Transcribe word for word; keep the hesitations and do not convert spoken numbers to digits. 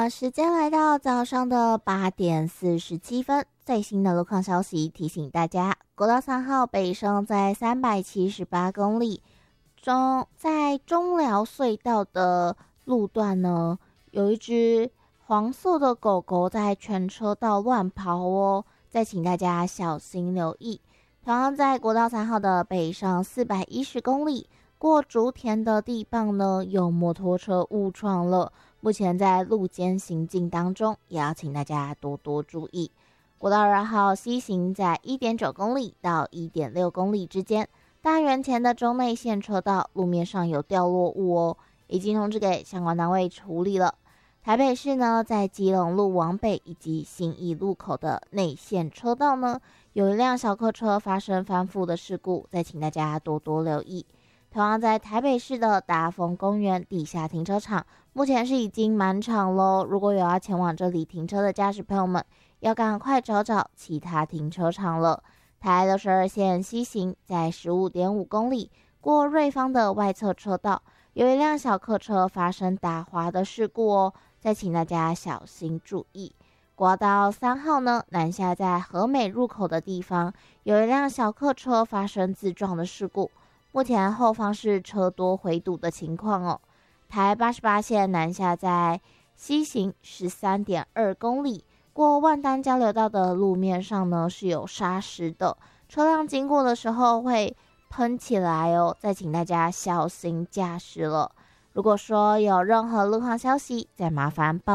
时间来到早上的八点四十七分，最新的路况消息提醒大家，国道三号北上在三百七十八公里，中在中寮隧道的路段呢，有一只黄色的狗狗在全车道乱跑哦，再请大家小心留意。同样在国道三号的北上四百一十公里，过竹田的地磅呢，有摩托车误撞了。目前在路肩行进当中，也要请大家多多注意。国道二号西行在 一点九公里到 一点六公里之间，大园前的中内线车道路面上有掉落物哦，已经通知给相关单位处理了。台北市呢，在基隆路往北以及信义路口的内线车道呢，有一辆小客车发生翻覆的事故，再请大家多多留意。同样在台北市的达丰公园地下停车场，目前是已经满场咯，如果有要前往这里停车的驾驶朋友们，要赶快找找其他停车场了。台六十二线西行在 十五点五公里，过瑞芳的外侧车道，有一辆小客车发生打滑的事故哦，再请大家小心注意。国道三号呢，南下在和美入口的地方，有一辆小客车发生自撞的事故，目前后方是车多回堵的情况哦。台八十八线南下在西行 十三点二公里，过万丹交流道的路面上呢是有砂石的，车辆经过的时候会喷起来哦，再请大家小心驾驶了。如果说有任何路况消息，再麻烦报